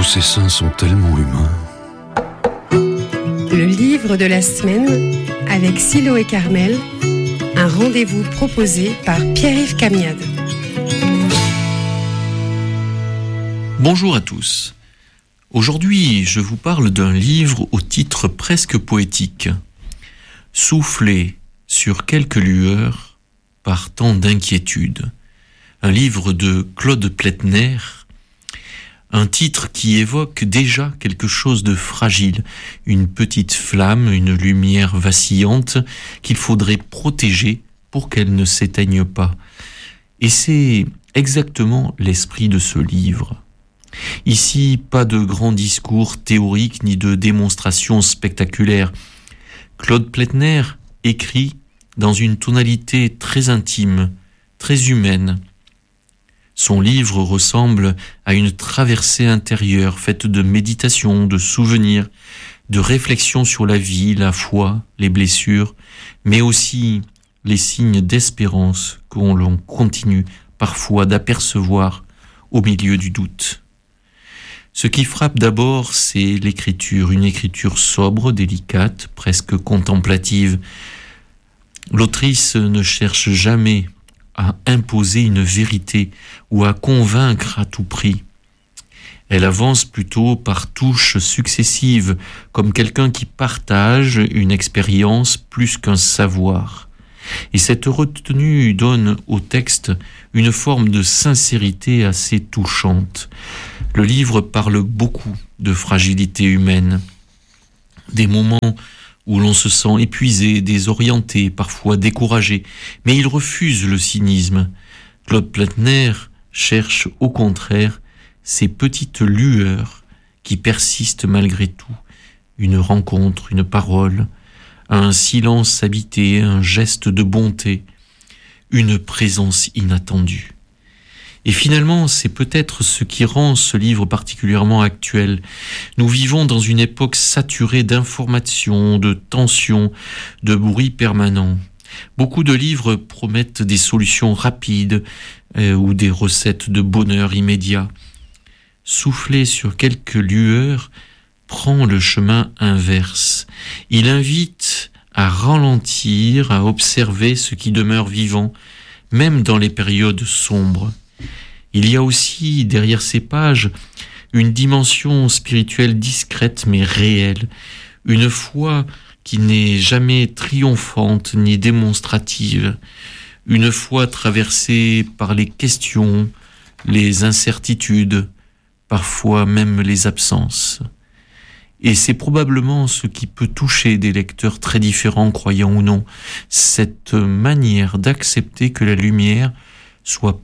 ces seins sont tellement humains. Le livre de la semaine avec Silo et Carmel, un rendez-vous proposé par Pierre-Yves Camiade. Bonjour à tous. Aujourd'hui, je vous parle d'un livre au titre presque poétique. Souffler sur quelques lueurs par tant d'inquiétude. Un livre de Claude Pletner, un titre qui évoque déjà quelque chose de fragile, une petite flamme, une lumière vacillante qu'il faudrait protéger pour qu'elle ne s'éteigne pas. Et c'est exactement l'esprit de ce livre. Ici, pas de grands discours théoriques ni de démonstrations spectaculaires. Claude Pletner écrit dans une tonalité très intime, très humaine. Son livre ressemble à une traversée intérieure faite de méditation, de souvenirs, de réflexions sur la vie, la foi, les blessures, mais aussi les signes d'espérance qu'on continue parfois d'apercevoir au milieu du doute. Ce qui frappe d'abord, c'est l'écriture, une écriture sobre, délicate, presque contemplative. L'autrice ne cherche jamais à imposer une vérité ou à convaincre à tout prix. Elle avance plutôt par touches successives, comme quelqu'un qui partage une expérience plus qu'un savoir. Et cette retenue donne au texte une forme de sincérité assez touchante. Le livre parle beaucoup de fragilité humaine, des moments où l'on se sent épuisé, désorienté, parfois découragé, mais il refuse le cynisme. Claude Pletner cherche au contraire ces petites lueurs qui persistent malgré tout, une rencontre, une parole, un silence habité, un geste de bonté, une présence inattendue. Et finalement, c'est peut-être ce qui rend ce livre particulièrement actuel. Nous vivons dans une époque saturée d'informations, de tensions, de bruit permanent. Beaucoup de livres promettent des solutions rapides ou des recettes de bonheur immédiat. Souffler sur quelques lueurs prend le chemin inverse. Il invite à ralentir, à observer ce qui demeure vivant, même dans les périodes sombres. Il y a aussi, derrière ces pages, une dimension spirituelle discrète mais réelle, une foi qui n'est jamais triomphante ni démonstrative, une foi traversée par les questions, les incertitudes, parfois même les absences. Et c'est probablement ce qui peut toucher des lecteurs très différents, croyants ou non, cette manière d'accepter que la lumière soit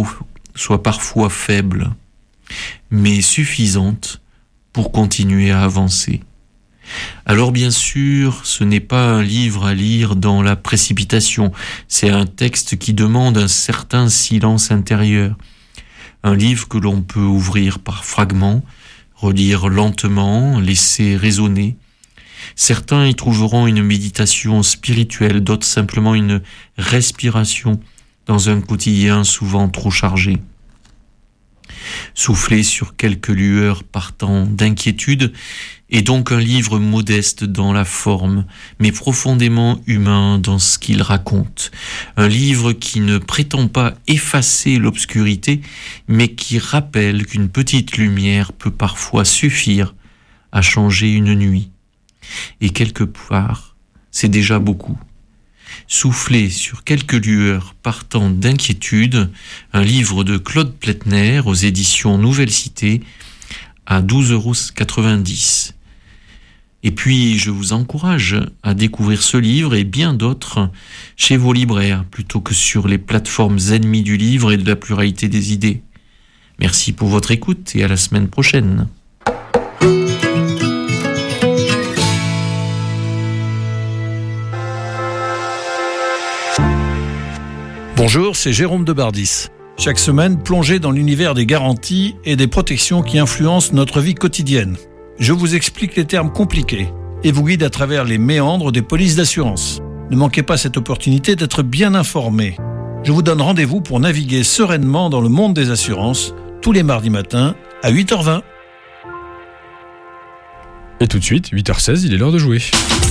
parfois faible, mais suffisante pour continuer à avancer. Alors bien sûr, ce n'est pas un livre à lire dans la précipitation, c'est un texte qui demande un certain silence intérieur, un livre que l'on peut ouvrir par fragments, relire lentement, laisser résonner. Certains y trouveront une méditation spirituelle, d'autres simplement une respiration dans un quotidien souvent trop chargé. Souffler sur quelques lueurs partant d'inquiétude est donc un livre modeste dans la forme, mais profondément humain dans ce qu'il raconte. Un livre qui ne prétend pas effacer l'obscurité, mais qui rappelle qu'une petite lumière peut parfois suffire à changer une nuit. Et quelque part, c'est déjà beaucoup. Souffler sur quelques lueurs partant d'inquiétude, un livre de Claude Pletner aux éditions Nouvelle Cité à 12,90 €. Et puis, je vous encourage à découvrir ce livre et bien d'autres chez vos libraires, plutôt que sur les plateformes ennemies du livre et de la pluralité des idées. Merci pour votre écoute et à la semaine prochaine. Bonjour, c'est Jérôme de Bardis. Chaque semaine, plongez dans l'univers des garanties et des protections qui influencent notre vie quotidienne. Je vous explique les termes compliqués et vous guide à travers les méandres des polices d'assurance. Ne manquez pas cette opportunité d'être bien informé. Je vous donne rendez-vous pour naviguer sereinement dans le monde des assurances tous les mardis matins à 8h20. Et tout de suite, 8h16, il est l'heure de jouer.